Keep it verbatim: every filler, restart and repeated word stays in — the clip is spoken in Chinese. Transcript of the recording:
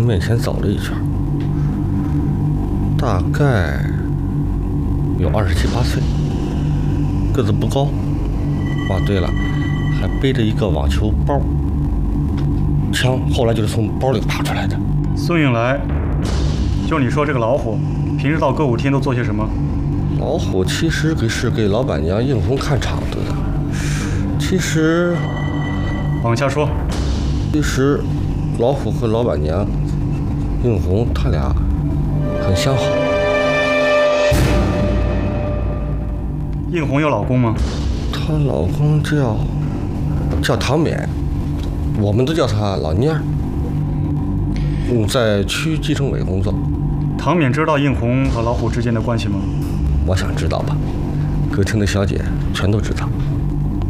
庭面前走了一圈，大概有二十七八岁，个子不高。哦，对了，还背着一个网球包，枪后来就是从包里爬出来的。 孙颖来，就你说这个老虎，平时到歌舞厅都做些什么？ 老虎其实给是给老板娘应红看场子的。其实， 往下说。 其实，老虎和老板娘应红他俩很相好。 应红有老公吗？ 她老公叫叫唐冕，我们都叫他老蔫儿。嗯，在区计生委工作。 唐冕知道应红和老虎之间的关系吗？ 我想知道吧，歌厅的小姐全都知道。